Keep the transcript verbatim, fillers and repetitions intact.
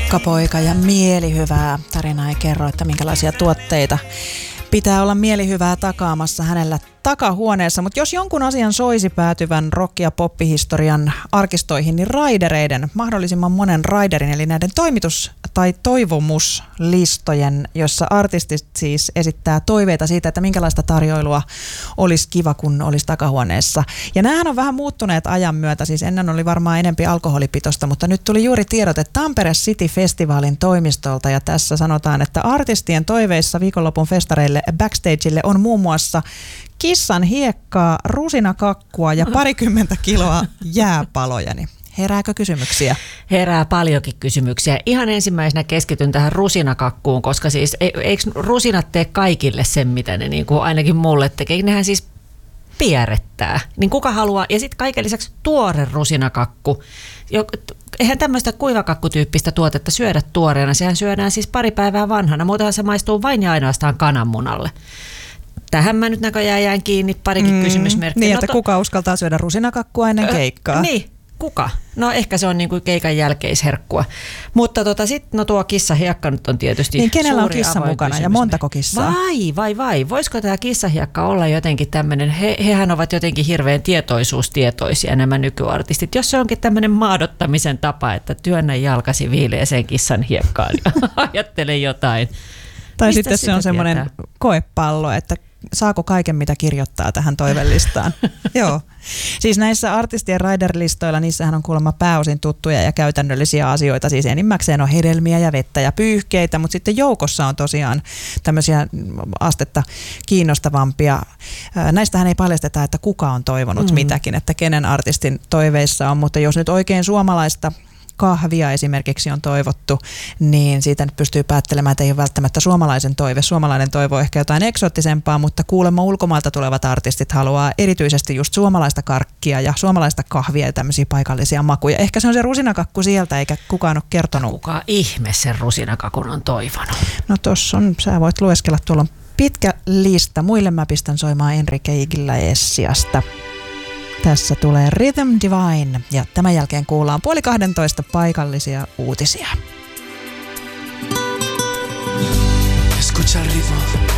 Kukkapoika ja mielihyvää. Tarina ei kerro, että minkälaisia tuotteita pitää olla mielihyvää takaamassa hänellä takahuoneessa, mutta jos jonkun asian soisi päätyvän rock- ja poppihistorian arkistoihin, niin raidereiden, mahdollisimman monen raiderin, eli näiden toimitus- tai toivomuslistojen, jossa artistit siis esittää toiveita siitä, että minkälaista tarjoilua olisi kiva, kun olisi takahuoneessa. Ja näähän on vähän muuttuneet ajan myötä, siis ennen oli varmaan enempi alkoholipitosta, mutta nyt tuli juuri tiedote Tampere City-festivaalin toimistolta, ja tässä sanotaan, että artistien toiveissa viikonlopun festareille backstageille on muun muassa kissan hiekkaa, rusinakakkua ja parikymmentä kiloa jääpaloja. Niin herääkö kysymyksiä? Herää paljonkin kysymyksiä. Ihan ensimmäisenä keskityn tähän rusinakakkuun, koska siis eikö rusinat tee kaikille sen, mitä ne niin kuin ainakin mulle tekee? Nehän siis pierrettää. Niin kuka haluaa? Ja sitten kaiken lisäksi tuore rusinakakku. Eihän tämmöistä kuivakakkutyyppistä tuotetta syödä tuoreena. Sehän syödään siis pari päivää vanhana. Muutenhan se maistuu vain ja ainoastaan kananmunalle. Tähän mä nyt näköjään jään kiinni, parikin mm, kysymysmerkkiä. Niin, no että to... kuka uskaltaa syödä rusinakakkua ennen keikkaa? Ö, niin, kuka? No ehkä se on niinku keikan jälkeisherkkua. Mutta tota, sitten no tuo kissahiekka nyt on tietysti niin, kenellä on suuri kissa mukana ja montako kissaa? Vai, vai, vai. Voisiko tämä kissahiekka olla jotenkin tämmöinen, he, hehän ovat jotenkin hirveän tietoisuustietoisia nämä nykyartistit. Jos se onkin tämmöinen maadottamisen tapa, että työnnä jalkasi viileeseen kissan hiekkaan ja ajattele jotain. Tai Mistä sitten se on semmoinen tietää? Koepallo, että saako kaiken, mitä kirjoittaa tähän toivelistaan. Joo. Siis näissä artistien rider-listoilla, niissähän on kuulemma pääosin tuttuja ja käytännöllisiä asioita. Siis enimmäkseen on hedelmiä ja vettä ja pyyhkeitä, mutta sitten joukossa on tosiaan tämmöisiä astetta kiinnostavampia. Näistähän ei paljasteta, että kuka on toivonut mm. mitäkin, että kenen artistin toiveissa on, mutta jos nyt oikein suomalaista kahvia esimerkiksi on toivottu, niin siitä nyt pystyy päättelemään, että ei ole välttämättä suomalaisen toive. Suomalainen toivo ehkä jotain eksoottisempaa, mutta kuulemma ulkomailta tulevat artistit haluaa erityisesti just suomalaista karkkia ja suomalaista kahvia ja tämmöisiä paikallisia makuja. Ehkä se on se rusinakakku sieltä, eikä kukaan ole kertonut. Kuka ihme sen rusinakakun on toivonut? No tossa on, sä voit lueskella, tuolla on pitkä lista. Muille mä pistän soimaan Enrique Iglesiasta. Tässä tulee Rhythm Divine ja tämän jälkeen kuullaan puoli kahdentoista paikallisia uutisia. Escucha el ritmo.